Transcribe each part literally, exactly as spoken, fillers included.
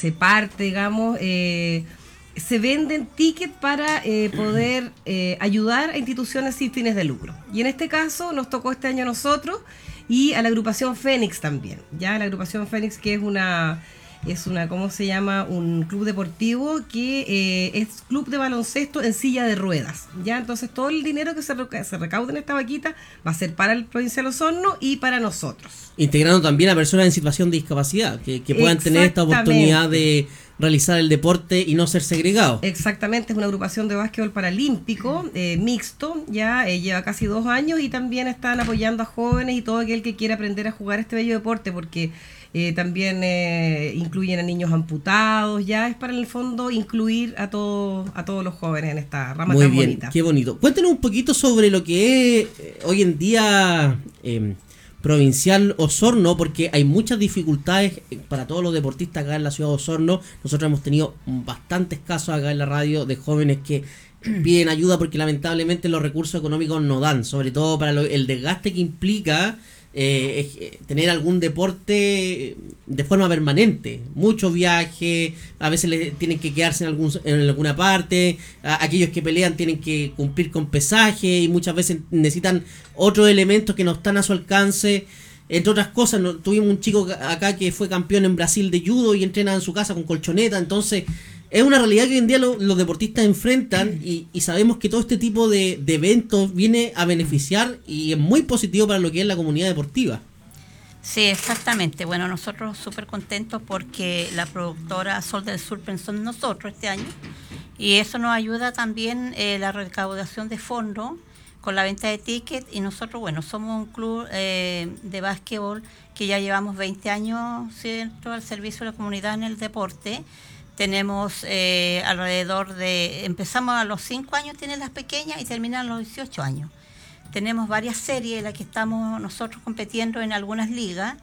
se parte, digamos, eh, se venden tickets para eh, poder eh, ayudar a instituciones sin fines de lucro. Y en este caso nos tocó este año a nosotros y a la agrupación Fénix también. Ya la agrupación Fénix, que es una, es una, ¿cómo se llama? Un club deportivo que eh, es club de baloncesto en silla de ruedas. Ya, entonces todo el dinero que se, reca- se recaude en esta vaquita va a ser para el Provincia de Osorno y para nosotros. Integrando también a personas en situación de discapacidad, que, que puedan tener esta oportunidad de realizar el deporte y no ser segregados. Exactamente, es una agrupación de básquetbol paralímpico, eh, mixto, ya eh, lleva casi dos años y también están apoyando a jóvenes y todo aquel que quiera aprender a jugar este bello deporte, porque eh, también eh, incluyen a niños amputados, ya es para en el fondo incluir a, todo, a todos los jóvenes en esta rama Muy tan bien, bonita. Qué bonito. Cuéntanos un poquito sobre lo que es eh, hoy en día... Eh, Provincial Osorno, porque hay muchas dificultades para todos los deportistas acá en la ciudad de Osorno. Nosotros hemos tenido bastantes casos acá en la radio de jóvenes que piden ayuda porque lamentablemente los recursos económicos no dan, sobre todo para lo, el desgaste que implica eh, eh, tener algún deporte de forma permanente, muchos viajes, a veces les tienen que quedarse en, algún, en alguna parte, a, aquellos que pelean tienen que cumplir con pesaje y muchas veces necesitan otros elementos que no están a su alcance. Entre otras cosas, no, tuvimos un chico acá que fue campeón en Brasil de judo y entrena en su casa con colchoneta. Entonces es una realidad que hoy en día lo, los deportistas enfrentan y, y sabemos que todo este tipo de, de eventos viene a beneficiar y es muy positivo para lo que es la comunidad deportiva. Sí, exactamente. Bueno, nosotros súper contentos porque la productora Sol del Sur pensó en nosotros este año y eso nos ayuda también eh, la recaudación de fondos con la venta de tickets. Y nosotros, bueno, somos un club eh, de básquetbol que ya llevamos veinte años, ¿cierto?, al servicio de la comunidad en el deporte. Tenemos eh, alrededor de, empezamos a los cinco años, tienen las pequeñas, y terminan a los dieciocho años. Tenemos varias series en las que estamos nosotros compitiendo en algunas ligas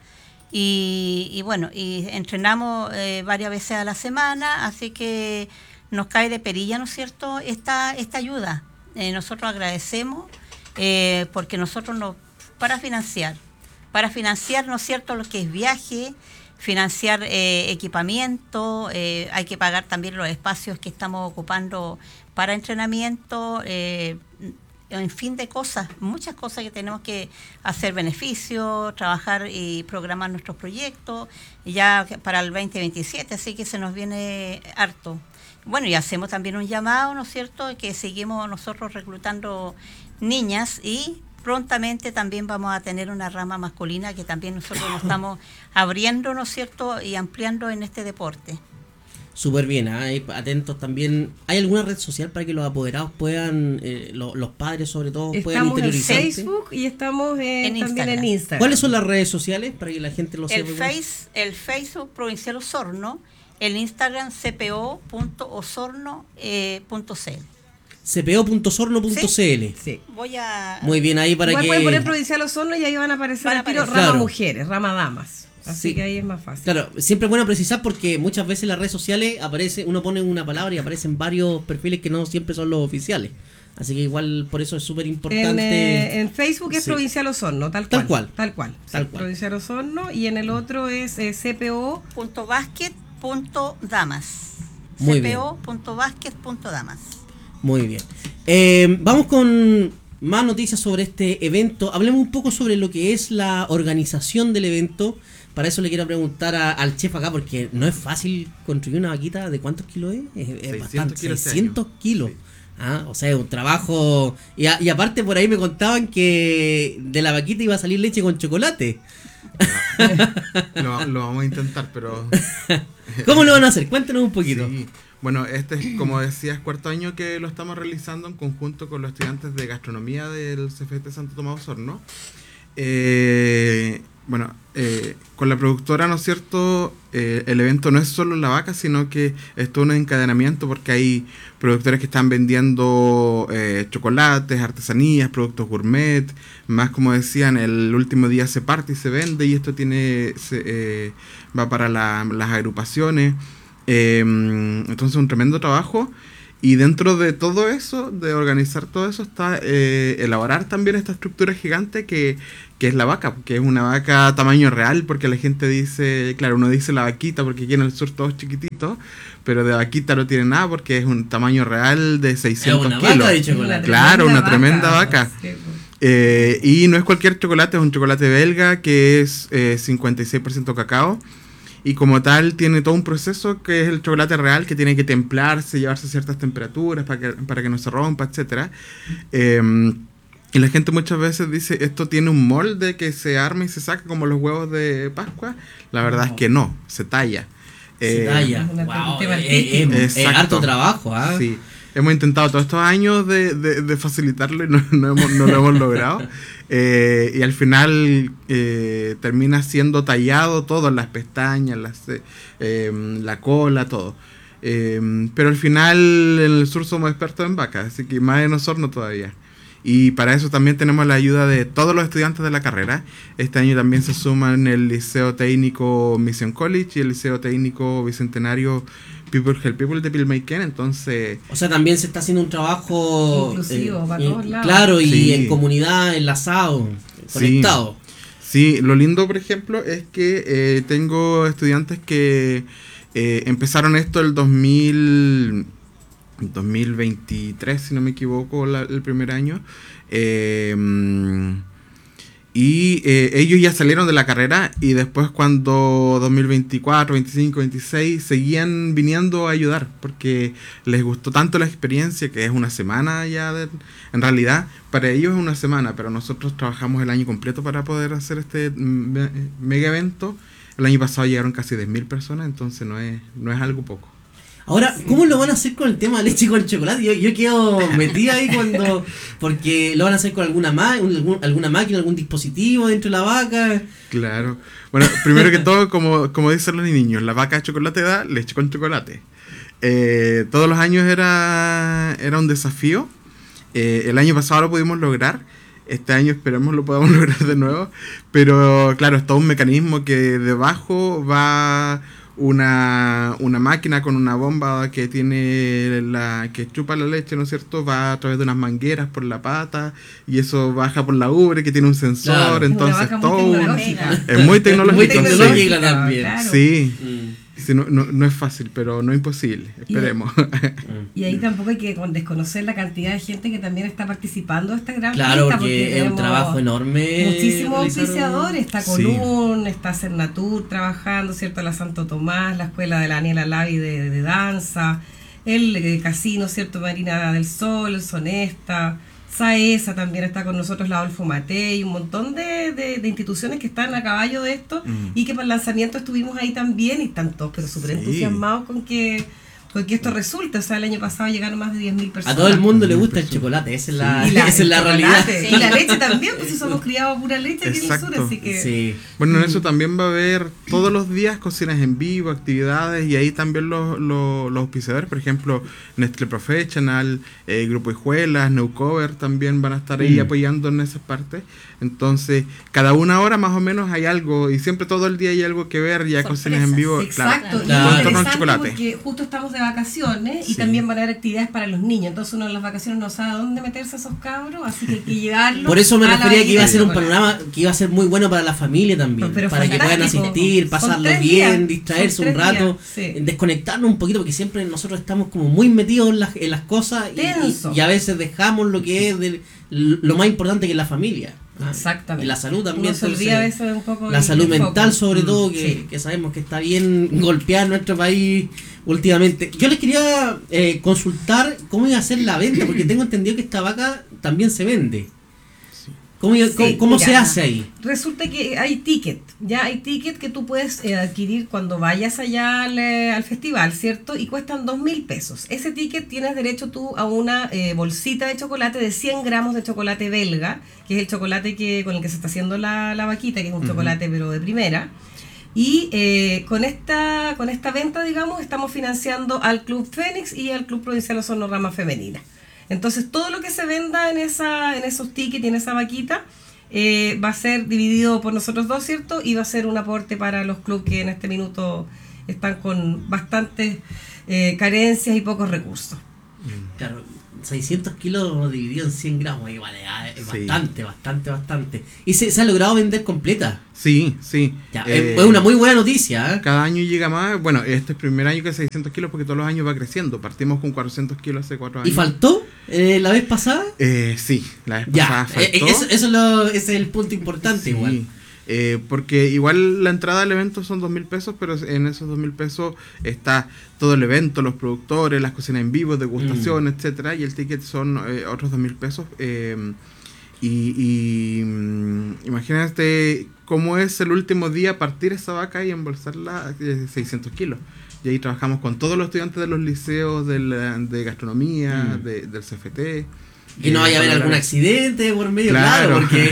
y, y bueno, y entrenamos eh, varias veces a la semana, así que nos cae de perilla, ¿no es cierto?, esta, esta ayuda. Eh, nosotros agradecemos eh, porque nosotros no, para financiar, para financiar, ¿no es cierto?, lo que es viaje, financiar eh, equipamiento, eh, hay que pagar también los espacios que estamos ocupando para entrenamiento, eh, en fin de cosas, muchas cosas que tenemos que hacer beneficio, trabajar y programar nuestros proyectos ya para el veinte veintisiete, así que se nos viene harto. Bueno, y hacemos también un llamado, ¿no es cierto?, que seguimos nosotros reclutando niñas y prontamente también vamos a tener una rama masculina que también nosotros nos estamos abriendo, ¿no es cierto?, y ampliando en este deporte. Súper bien, ¿eh? Atentos también. ¿Hay alguna red social para que los apoderados puedan, eh, lo, los padres sobre todo, estamos puedan interiorizarse? Estamos en Facebook y estamos en, en también en Instagram. ¿Cuáles son las redes sociales para que la gente lo el sepa? Face, el Facebook Provincial Osorno, el Instagram c p o punto osorno punto c l. c p o punto osorno punto c l. Sí, sí. Voy a... Muy bien, ahí para igual que... pueden poner Provincial Osorno y ahí van a aparecer, Van a al tiro aparecer. rama Claro. mujeres, rama damas. Así Sí. que ahí es más fácil. Claro, siempre es bueno precisar porque muchas veces en las redes sociales aparece, uno pone una palabra y aparecen varios perfiles que no siempre son los oficiales. Así que igual por eso es súper importante. En, eh, en Facebook es Sí. Provincial Osorno, tal cual. Tal cual. Tal cual. Tal sí, cual. Provincial Osorno, y en el otro es eh, c p o. punto basket punto damas. Muy c p o punto basket punto damas. Muy bien. Eh, vamos con más noticias sobre este evento. Hablemos un poco sobre lo que es la organización del evento. Para eso le quiero preguntar a, al chef acá, porque no es fácil construir una vaquita. ¿De cuántos kilos es? Es, es bastante. kilos este seiscientos año. kilos. Sí. Ah, o sea, es un trabajo. Y, a, y aparte, por ahí me contaban que de la vaquita iba a salir leche con chocolate. Lo, lo vamos a intentar, pero... ¿Cómo lo van a hacer? Cuéntanos un poquito. Sí. Bueno, este es, como decías, cuarto año que lo estamos realizando en conjunto con los estudiantes de gastronomía del C F T Santo Tomás Osorno. Eh, bueno, eh, con la productora, ¿no es cierto?, eh, el evento no es solo la vaca, sino que es todo un encadenamiento porque hay productores que están vendiendo eh, chocolates, artesanías, productos gourmet, más como decían, el último día se parte y se vende y esto tiene se, eh, va para la, las agrupaciones. Eh, entonces un tremendo trabajo Y dentro de todo eso, de organizar todo eso, está eh, elaborar también esta estructura gigante que, que es la vaca, que es una vaca tamaño real, porque la gente dice, claro, uno dice la vaquita porque aquí en el sur todo es chiquitito, pero de vaquita no tiene nada porque es un tamaño real de seiscientos una kilos. vaca de chocolate. Claro, una tremenda vaca. Sí, pues. Eh, y no es cualquier chocolate, es un chocolate belga que es eh, cincuenta y seis por ciento cacao. Y como tal tiene todo un proceso que es el chocolate real, que tiene que templarse, llevarse a ciertas temperaturas para que, para que no se rompa, etcétera. Eh, y la gente muchas veces dice, esto tiene un molde que se arma y se saca como los huevos de Pascua. La verdad No. es que no, se talla. Se Eh, talla. es una- Wow, un tema es, es- artístico. es Exacto. harto trabajo, ¿ah? Sí, hemos intentado todos estos años de, de, de facilitarlo y no, no, hemos, no lo hemos logrado. Eh, y al final eh, termina siendo tallado todo, las pestañas, las, eh, la cola, todo. Eh, pero al final en el sur somos expertos en vacas, así que más en Osorno todavía. Y para eso también tenemos la ayuda de todos los estudiantes de la carrera. Este año también se suman el Liceo Técnico Mission College y el Liceo Técnico Bicentenario People Help People de Pilmaiquén. Entonces, O sea, también se está haciendo un trabajo Inclusivo, eh, para eh, todos lados. claro, y Sí. en comunidad, enlazado, Sí. conectado. sí, lo lindo, por ejemplo, es que eh, tengo estudiantes que eh, empezaron esto el dos mil, dos mil veintitrés, si no me equivoco, la- el primer año. Eh, y eh, ellos ya salieron de la carrera y después cuando dos mil veinticuatro, veinticinco, veintiséis seguían viniendo a ayudar porque les gustó tanto la experiencia, que es una semana ya, de- en realidad para ellos es una semana, pero nosotros trabajamos el año completo para poder hacer este me- mega evento. El año pasado llegaron casi diez mil personas, entonces no es, no es algo poco. Ahora, ¿cómo lo van a hacer con el tema de leche con chocolate? Yo, yo quedo metida ahí cuando... Porque lo van a hacer con alguna, ma- algún- alguna máquina, algún dispositivo dentro de la vaca. Claro. Bueno, primero que todo, como, como dicen los niños, la vaca de chocolate da leche con chocolate. Eh, todos los años era, era un desafío. Eh, el año pasado lo pudimos lograr. Este año esperemos lo podamos lograr de nuevo. Pero claro, es todo un mecanismo que debajo va una, una máquina con una bomba que tiene la que chupa la leche, ¿no es cierto? Va a través de unas mangueras por la pata y eso baja por la ubre que tiene un sensor. Claro. entonces Una vaca muy todo un- tecnológica. es muy tecnológico. Muy sí. tecnológica también. Claro. Sí, Mm. sí, no, no, no es fácil, pero no imposible. Esperemos. Y ahí tampoco hay que con- desconocer la cantidad de gente que también está participando de esta gran Claro, fiesta, porque es un tenemos trabajo enorme. muchísimos realizar un- auspiciadores, está Sí. Colún, está Cernatur trabajando, ¿cierto? La Santo Tomás, la escuela de la Daniela Lavi de, de danza, el eh, casino, ¿cierto? Marina del Sol, el Sonesta, Saesa también está con nosotros, la Adolfo Matei, un montón de, de, de instituciones que están a caballo de esto Mm. y que para el lanzamiento estuvimos ahí también y están todos pero súper Sí. entusiasmados con que, con que esto resulte. O sea, el año pasado llegaron más de diez mil A personas. todo el mundo le gusta el chocolate, esa es la, Y la, esa es la el realidad. chocolate, Y la leche también, pues si somos criados a pura leche aquí en el sur, Exacto. así que... Sí. Bueno, en eso también va a haber todos los días cocinas en vivo, actividades, y ahí también los, los, los auspiciadores, por ejemplo, Nestlé Professional, eh, Grupo Hijuelas, Neucover también van a estar ahí Mm. apoyando en esas partes. Entonces, cada una hora más o menos hay algo, y siempre todo el día hay algo que ver, ya cocinas en vivo. Exacto, Claro. y Claro. es Todo en torno al interesante chocolate. porque justo estamos de vacaciones y Sí. también van a haber actividades para los niños, entonces uno en las vacaciones no sabe dónde meterse a esos cabros, así que hay que llevarlos. Por eso me a la refería que iba a ser un vaquita de panorama que iba a ser muy bueno para la familia también. Pero para que puedan fantástico. asistir, Son pasarlo tres bien, días, distraerse son un tres rato, días, sí. desconectarnos un poquito, porque siempre nosotros estamos como muy metidos en las, en las cosas y, Tenso. y- y a veces dejamos lo que es de, lo más importante que es la familia. ¿ah? Exactamente. Y la salud también. Uno se entonces, olvida a veces un poco la el- salud el foco. mental sobre Mm, todo, que, sí. que sabemos que está bien golpeada en nuestro país últimamente. Yo les quería eh, consultar cómo iba a ser la venta, porque tengo entendido que esta vaca también se vende. ¿Cómo, iba- Sí, cómo- cómo mira, se hace ahí? Resulta que hay ticket, ya hay ticket que tú puedes eh, adquirir cuando vayas allá al, eh, al festival, ¿cierto? Y cuestan dos mil pesos. Ese ticket tienes derecho tú a una eh, bolsita de chocolate de cien gramos de chocolate belga, que es el chocolate que con el que se está haciendo la, la vaquita, que es un Ujú. chocolate pero de primera. Y eh, con esta con esta venta, digamos, estamos financiando al Club Fénix y al Club Provincial Osorno Rama Femenina. Entonces, todo lo que se venda en esa en esos tickets y en esa vaquita eh, va a ser dividido por nosotros dos, ¿cierto? Y va a ser un aporte para los clubes que en este minuto están con bastantes eh, carencias y pocos recursos. Claro, seiscientos kilos dividido en cien gramos, igual es Sí. bastante, bastante, bastante. ¿Y se, se ha logrado vender completa? Sí, sí. Ya, Eh, es una muy buena noticia, ¿eh? Cada año llega más. Bueno, este es el primer año que es seiscientos kilos porque todos los años va creciendo. Partimos con cuatrocientos kilos hace cuatro años. ¿Y faltó eh, la vez pasada? Eh, sí, la vez Ya, pasada eh, faltó. eso, eso es, lo, ese es el punto importante Sí, igual. eh, porque igual la entrada al evento son dos mil pesos, pero en esos dos mil pesos está todo el evento, los productores, las cocinas en vivo, degustación, Mm. etcétera, y el ticket son eh, otros dos mil pesos. Eh, y y mm, imagínate cómo es el último día partir esa vaca y embolsarla eh, seiscientos kilos. Y ahí trabajamos con todos los estudiantes de los liceos de, la- de gastronomía, Mm. de- del C F T. Que no eh, vaya a haber para algún la- accidente por medio, claro, Claro. porque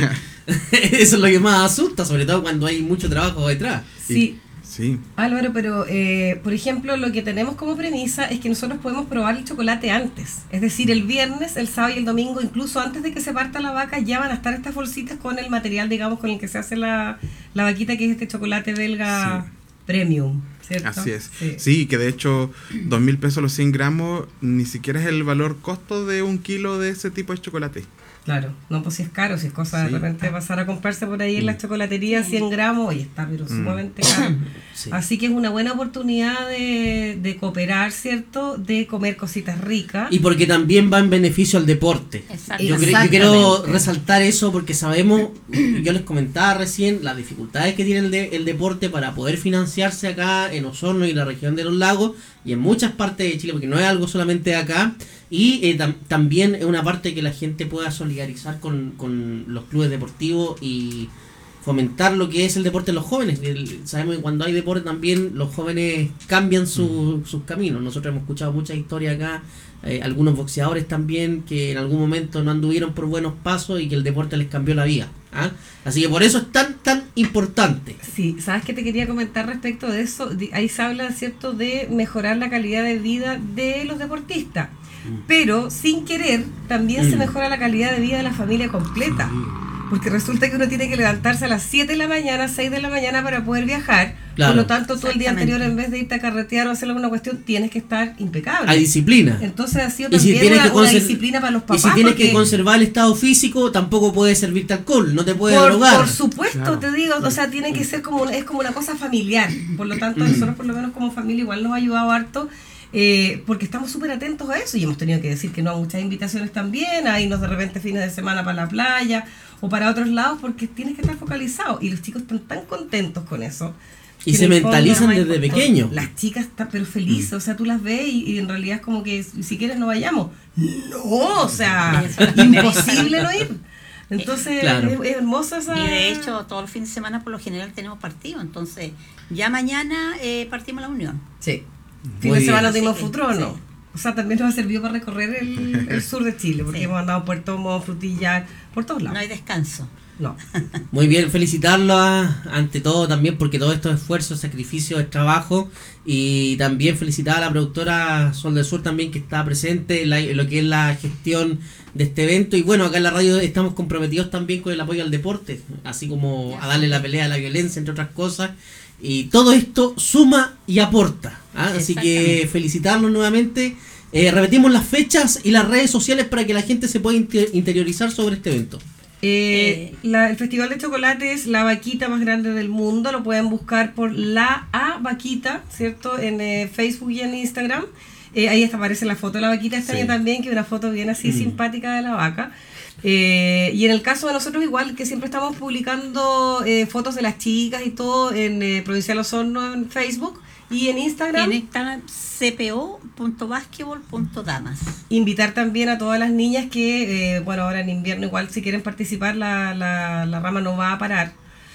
eso es lo que más asusta, sobre todo cuando hay mucho trabajo detrás. Sí, Sí. Álvaro, pero eh, por ejemplo, lo que tenemos como premisa es que nosotros podemos probar el chocolate antes. Es decir, el viernes, el sábado y el domingo, incluso antes de que se parta la vaca, ya van a estar estas bolsitas con el material, digamos, con el que se hace la, la vaquita, que es este chocolate belga Sí. premium, ¿cierto? Así es. Sí. Sí, que de hecho dos mil pesos los cien gramos ni siquiera es el valor costo de un kilo de ese tipo de chocolate. Claro, no, pues si es caro, si es cosa Sí. de repente pasar a comprarse por ahí en las chocolaterías cien gramos, y está, pero sumamente caro. Sí. Así que es una buena oportunidad de, de cooperar, ¿cierto? De comer cositas ricas. Y porque también va en beneficio al deporte. Exacto. Yo, cre- yo Exactamente. quiero resaltar eso porque sabemos, yo les comentaba recién, las dificultades que tiene el, de- el deporte para poder financiarse acá en Osorno y la región de los lagos y en muchas partes de Chile, porque no es algo solamente de acá. Y eh, tam- también es una parte que la gente pueda solidarizar con, con los clubes deportivos y fomentar lo que es el deporte en los jóvenes. El- sabemos que cuando hay deporte también los jóvenes cambian su- sus caminos. Nosotros hemos escuchado muchas historias acá, eh, algunos boxeadores también que en algún momento no anduvieron por buenos pasos y que el deporte les cambió la vida. ¿Ah? Así que por eso es tan, tan importante. Sí, ¿sabes qué te quería comentar respecto de eso? Di- Ahí se habla, ¿cierto?, de mejorar la calidad de vida de los deportistas. Pero sin querer también se Mm. mejora la calidad de vida de la familia completa. Porque resulta que uno tiene que levantarse a las siete de la mañana, seis de la mañana para poder viajar. Claro. Por lo tanto, tú el día Exactamente. anterior, en vez de irte a carretear o hacer alguna cuestión, tienes que estar impecable. Hay disciplina. Entonces ha sido Y si también tienes una, que una conser- disciplina para los Y papás. si tienes que porque- conservar el estado físico, tampoco puede servirte alcohol, no te puede por, drogar. por supuesto, Claro. te digo, o sea, tiene que ser como una- es como una cosa familiar. Por lo tanto, Mm. nosotros por lo menos como familia igual nos ha ayudado harto, eh, porque estamos súper atentos a eso y hemos tenido que decir que no a muchas invitaciones también, a irnos de repente fines de semana para la playa o para otros lados, porque tienes que estar focalizado y los chicos están tan contentos con eso. Y que se en el fondo mentalizan no hay- desde pequeños. Las chicas están pero felices, o sea, tú las ves y, y en realidad es como que si quieres no vayamos. No, o sea, Ellas son las primeras. imposible no ir. Entonces Claro. es, es hermosa esa... Y de hecho, todos los fines de semana por lo general tenemos partido. Entonces, ya mañana eh, partimos la unión. Sí. Muy Fin de bien. semana dimos Así que, Futrono. sí. O sea, también nos ha servido para recorrer el, el sur de Chile, porque Sí. hemos andado a Puerto Montt, Frutillar, por todos No lados. hay descanso. No. Muy bien, felicitarlo a- ante todo también porque todo esto es esfuerzo, sacrificio, es trabajo y también felicitar a la productora Sol del Sur también que está presente en, la- en lo que es la gestión de este evento y bueno, acá en la radio estamos comprometidos también con el apoyo al deporte, así como a darle la pelea a la violencia entre otras cosas y todo esto suma y aporta, ¿ah? Así que Exactamente. felicitarlos nuevamente. Eh, repetimos las fechas y las redes sociales para que la gente se pueda inter- interiorizar sobre este evento. Eh, Eh. la- el Festival de Chocolate es la vaquita más grande del mundo. Lo pueden buscar por la A Vaquita, ¿cierto? En eh, Facebook y en Instagram. Eh, ahí hasta aparece la foto de la vaquita este Sí. año también, que es una foto bien así Mm. simpática de la vaca. Eh, y en el caso de nosotros igual, que siempre estamos publicando eh, fotos de las chicas y todo en eh, Provincial Osorno en Facebook y en Instagram. En Instagram, c p o punto basquetbol punto damas. Invitar también a todas las niñas que, eh, bueno, ahora en invierno igual si quieren participar la, la, la rama no va a parar.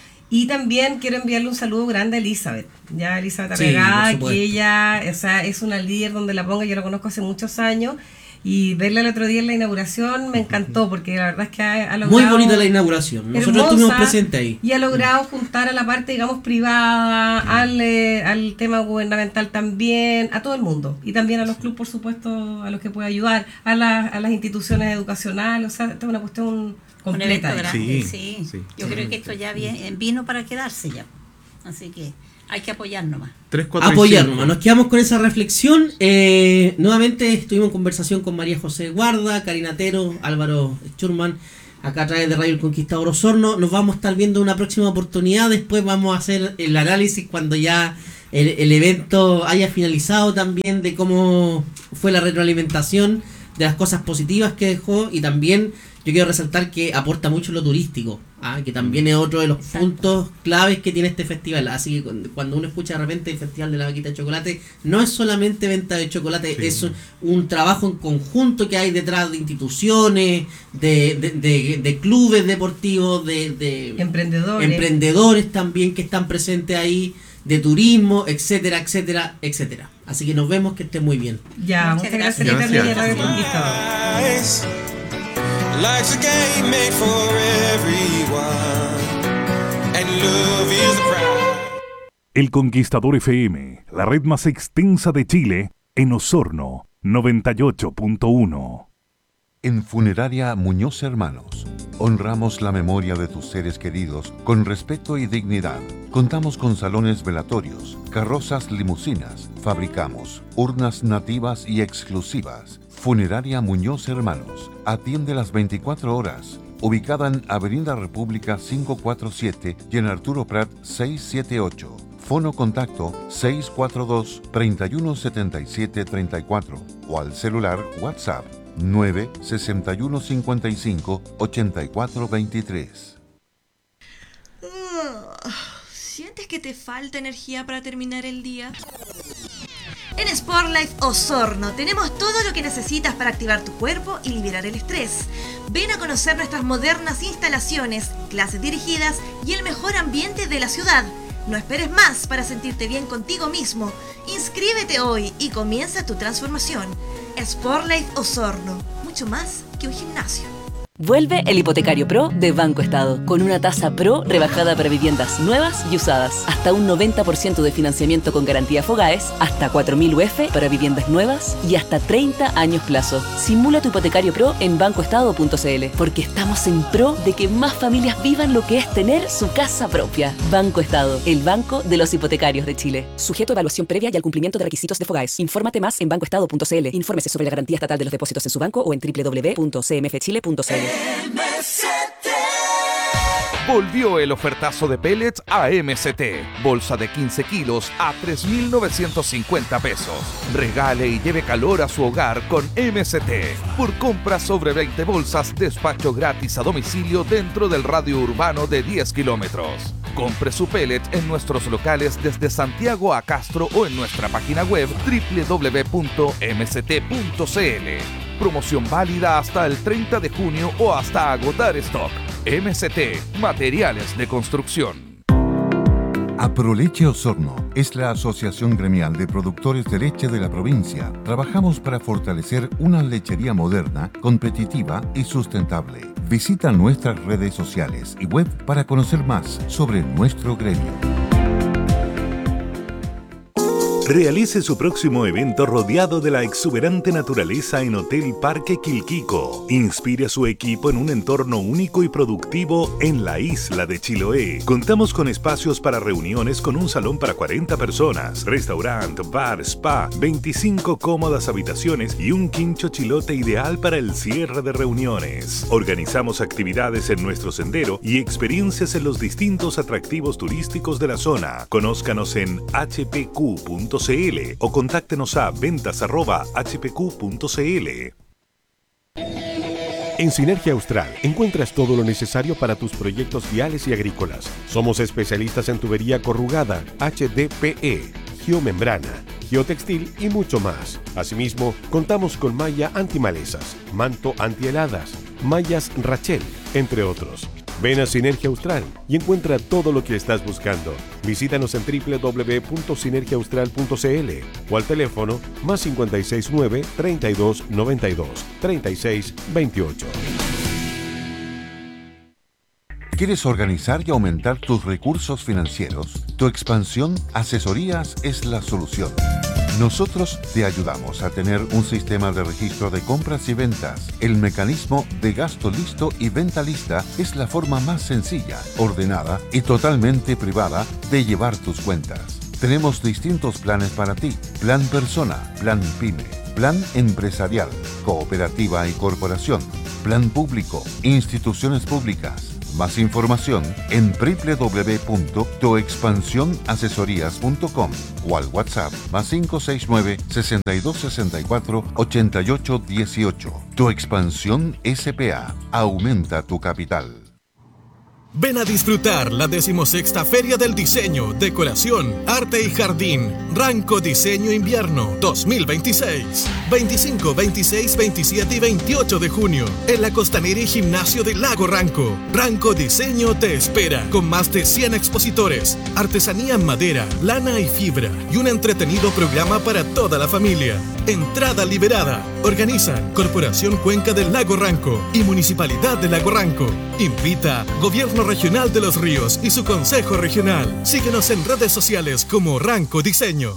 Y también quiero enviarle un saludo grande a Elizabeth, ya Elizabeth Sí, Arregada, por supuesto. que ella, o sea, es una líder donde la ponga, yo la conozco hace muchos años y verla el otro día en la inauguración me encantó porque la verdad es que ha, ha logrado... Muy bonita la inauguración. Nosotros hermosa, estuvimos presentes ahí. y ha logrado juntar a la parte, digamos, privada, al, eh, al tema gubernamental también, a todo el mundo. Y también a los clubes, por supuesto, a los que puede ayudar, a, la- a las instituciones educacionales. O sea, esta es una cuestión Un completa. evento grande, Sí, sí. sí, Yo creo que esto ya vi- vino para quedarse ya. Así que Hay que apoyar nomás. tres, cuatro, Apoyar nomás. Nos quedamos con esa reflexión. Eh, nuevamente estuvimos en conversación con María José Guarda, Karina Tero, Álvaro Schurman, acá a través de Radio El Conquistador Osorno. Nos vamos a estar viendo una próxima oportunidad. Después vamos a hacer el análisis cuando ya el, el evento haya finalizado también, de cómo fue la retroalimentación, de las cosas positivas que dejó, y también yo quiero resaltar que aporta mucho lo turístico, ¿ah? Que también es otro de los Exacto. puntos claves que tiene este festival. Así que cuando- cuando uno escucha de repente el Festival de la Vaquita de Chocolate, no es solamente venta de chocolate, Sí. es un, un trabajo en conjunto que hay detrás de instituciones, de, de, de- de clubes deportivos, de, de Emprendedores. emprendedores también que están presentes ahí, de turismo, etcétera, etcétera, etcétera. Así que nos vemos, que estén muy bien. Ya, Muchas muchas gracias, gracias. Carmen, y a Gracias. Radio Conquistador. Eyes. Life's a game made for everyone, and love is the prize. El Conquistador F M, la red más extensa de Chile, en Osorno, noventa y ocho punto uno. En Funeraria Muñoz Hermanos, honramos la memoria de tus seres queridos con respeto y dignidad. Contamos con salones velatorios, carrozas limusinas, fabricamos urnas nativas y exclusivas. Funeraria Muñoz Hermanos, atiende las veinticuatro horas, ubicada en Avenida República quinientos cuarenta y siete y en Arturo Prat seiscientos setenta y ocho. Fono contacto seis cuatro dos, tres uno siete siete tres cuatro o al celular WhatsApp nueve seis uno cinco cinco ocho cuatro dos tres. ¿Sientes que te falta energía para terminar el día? En Sportlife Osorno tenemos todo lo que necesitas para activar tu cuerpo y liberar el estrés. Ven a conocer nuestras modernas instalaciones, clases dirigidas y el mejor ambiente de la ciudad. No esperes más para sentirte bien contigo mismo. Inscríbete hoy y comienza tu transformación. Sportlife Osorno, mucho más que un gimnasio. Vuelve el Hipotecario Pro de Banco Estado, con una tasa Pro rebajada para viviendas nuevas y usadas, hasta un noventa por ciento de financiamiento con garantía Fogaes, hasta cuatro mil U F para viviendas nuevas y hasta treinta años plazo. Simula tu Hipotecario Pro en banco estado punto c l, porque estamos en pro de que más familias vivan lo que es tener su casa propia. Banco Estado, el banco de los hipotecarios de Chile. Sujeto a evaluación previa y al cumplimiento de requisitos de Fogaes. Infórmate más en banco estado punto c l. Infórmese sobre la garantía estatal de los depósitos en su banco o en doble u doble u doble u punto c m f chile punto c l. Volvió el ofertazo de pellets a M C T. Bolsa de quince kilos a tres mil novecientos cincuenta pesos. Regale y lleve calor a su hogar con M C T. Por compra sobre veinte bolsas, despacho gratis a domicilio dentro del radio urbano de diez kilómetros. Compre su pellet en nuestros locales desde Santiago a Castro o en nuestra página web doble u doble u doble u punto m c t punto c l. Promoción válida hasta el treinta de junio o hasta agotar stock. M C T, materiales de construcción. Aproleche Osorno es la asociación gremial de productores de leche de la provincia. Trabajamos para fortalecer una lechería moderna, competitiva y sustentable. Visita nuestras redes sociales y web para conocer más sobre nuestro gremio. Realice su próximo evento rodeado de la exuberante naturaleza en Hotel Parque Quilquico. Inspire a su equipo en un entorno único y productivo en la isla de Chiloé. Contamos con espacios para reuniones con un salón para cuarenta personas, restaurante, bar, spa, veinticinco cómodas habitaciones y un quincho chilote ideal para el cierre de reuniones. Organizamos actividades en nuestro sendero y experiencias en los distintos atractivos turísticos de la zona. Conózcanos en h p q punto c l o contáctenos a ventas arroba h p q punto c l. En Sinergia Austral encuentras todo lo necesario para tus proyectos viales y agrícolas. Somos especialistas en tubería corrugada, H D P E, geomembrana, geotextil y mucho más. Asimismo, contamos con malla antimalezas, manto antiheladas, mallas Rachel, entre otros. Ven a Sinergia Austral y encuentra todo lo que estás buscando. Visítanos en doble u doble u doble u punto sinergia austral punto c l o al teléfono más cinco seis nueve, treinta y dos, noventa y dos, treinta y seis, veintiocho. ¿Quieres organizar y aumentar tus recursos financieros? Tu expansión, Asesorías es la solución. Nosotros te ayudamos a tener un sistema de registro de compras y ventas. El mecanismo de gasto listo y venta lista es la forma más sencilla, ordenada y totalmente privada de llevar tus cuentas. Tenemos distintos planes para ti. Plan Persona, Plan Pyme, Plan Empresarial, Cooperativa y Corporación, Plan Público, Instituciones Públicas. Más información en doble u doble u doble u punto tu expansión asesorías punto com o al WhatsApp más cinco seis nueve, seis dos seis cuatro, ocho ocho uno ocho. Tu Expansión S P A. Aumenta tu capital. Ven a disfrutar la decimosexta Feria del Diseño, Decoración, Arte y Jardín, Ranco Diseño Invierno dos mil veintiséis. veinticinco, veintiséis, veintisiete y veintiocho de junio, en la Costanera y Gimnasio del Lago Ranco. Ranco Diseño te espera, con más de cien expositores, artesanía en madera, lana y fibra, y un entretenido programa para toda la familia. Entrada liberada. Organizan Corporación Cuenca del Lago Ranco y Municipalidad del Lago Ranco. Invita Gobierno Regional de los Ríos y su Consejo Regional. Síguenos en redes sociales como Ranco Diseño.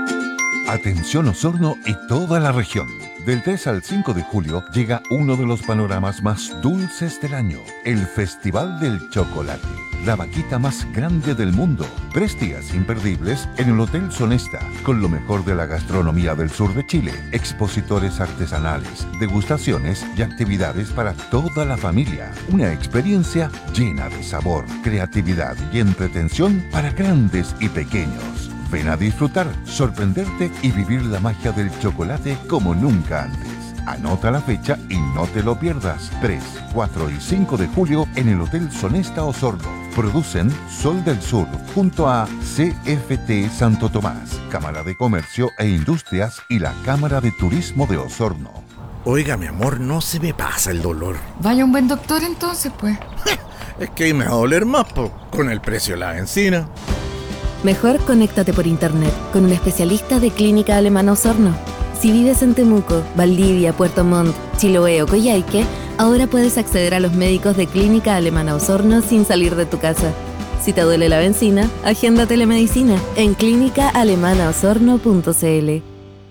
Atención Osorno y toda la región. Del tres al cinco de julio llega uno de los panoramas más dulces del año, el Festival del Chocolate, la vaquita más grande del mundo. Tres días imperdibles en el Hotel Sonesta, con lo mejor de la gastronomía del sur de Chile, expositores artesanales, degustaciones y actividades para toda la familia. Una experiencia llena de sabor, creatividad y entretención para grandes y pequeños. Ven a disfrutar, sorprenderte y vivir la magia del chocolate como nunca antes. Anota la fecha y no te lo pierdas. tres, cuatro y cinco de julio en el Hotel Sonesta Osorno. Producen Sol del Sur junto a C F T Santo Tomás, Cámara de Comercio e Industrias y la Cámara de Turismo de Osorno. Oiga, mi amor, no se me pasa el dolor. Vaya un buen doctor entonces, pues. Es que ahí me va a doler más, po, con el precio de la benzina. Mejor conéctate por internet con un especialista de Clínica Alemana Osorno. Si vives en Temuco, Valdivia, Puerto Montt, Chiloé o Coyhaique, ahora puedes acceder a los médicos de Clínica Alemana Osorno sin salir de tu casa. Si te duele la benzina, agenda telemedicina en clínica alemana osorno punto c l.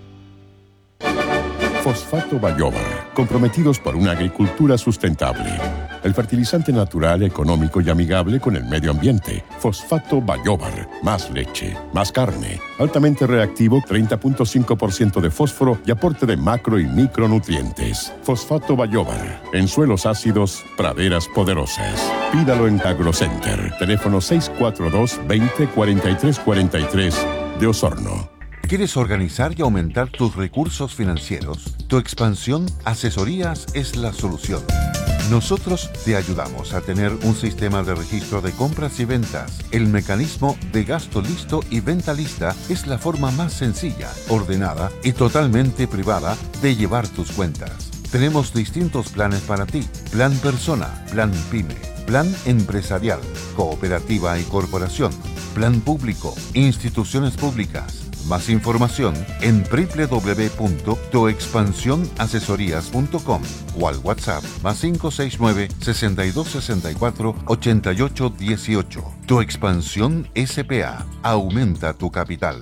Fosfato Bayobar, comprometidos por una agricultura sustentable. El fertilizante natural, económico y amigable con el medio ambiente. Fosfato Bayobar. Más leche, más carne. Altamente reactivo, treinta punto cinco por ciento de fósforo y aporte de macro y micronutrientes. Fosfato Bayobar. En suelos ácidos, praderas poderosas. Pídalo en AgroCenter. Teléfono seis cuatro dos, veinte, cuarenta y tres cuarenta y tres de Osorno. ¿Quieres organizar y aumentar tus recursos financieros? Tu Expansión Asesorías es la solución. Nosotros te ayudamos a tener un sistema de registro de compras y ventas. El mecanismo de gasto listo y venta lista es la forma más sencilla, ordenada y totalmente privada de llevar tus cuentas. Tenemos distintos planes para ti. Plan Persona, Plan Pyme, Plan Empresarial, Cooperativa y Corporación, Plan Público, Instituciones Públicas. Más información en doble u doble u doble u punto tu expansión asesorías punto com o al WhatsApp más cinco seis nueve, seis dos seis cuatro, ocho ocho uno ocho. Tu Expansión S P A. Aumenta tu capital.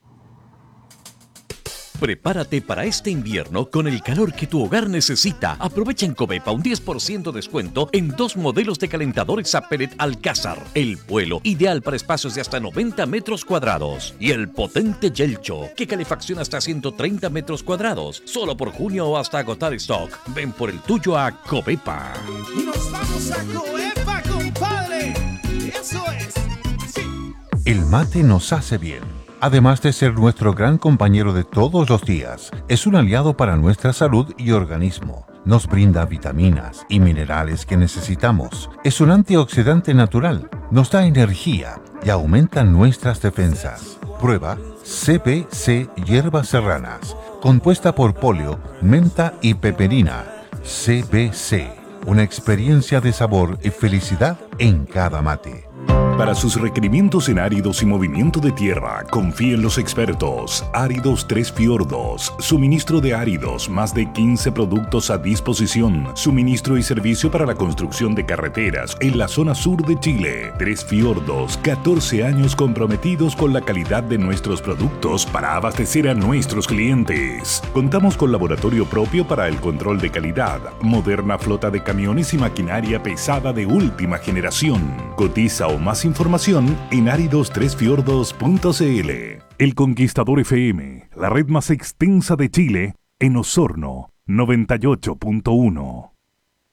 Prepárate para este invierno con el calor que tu hogar necesita. Aprovecha en Covepa un diez por ciento de descuento en dos modelos de calentadores a pellet Alcázar. El Vuelo, ideal para espacios de hasta noventa metros cuadrados. Y el potente Yelcho, que calefacciona hasta ciento treinta metros cuadrados. Solo por junio o hasta agotar stock. Ven por el tuyo a Covepa. ¡Nos vamos a Covepa, compadre! ¡Eso es! Sí. El mate nos hace bien. Además de ser nuestro gran compañero de todos los días, es un aliado para nuestra salud y organismo. Nos brinda vitaminas y minerales que necesitamos. Es un antioxidante natural, nos da energía y aumenta nuestras defensas. Prueba C B C Hierbas Serranas, compuesta por poleo, menta y peperina. C B C, una experiencia de sabor y felicidad en cada mate. Para sus requerimientos en áridos y movimiento de tierra, confíe en los expertos. Áridos Tres Fiordos. Suministro de áridos, más de quince productos a disposición. Suministro y servicio para la construcción de carreteras en la zona sur de Chile. Tres Fiordos, catorce años comprometidos con la calidad de nuestros productos para abastecer a nuestros clientes. Contamos con laboratorio propio para el control de calidad, moderna flota de camiones y maquinaria pesada de última generación. Cotiza o más información en áridos tres fiordos punto c l. El Conquistador F M, la red más extensa de Chile, en Osorno, noventa y ocho punto uno.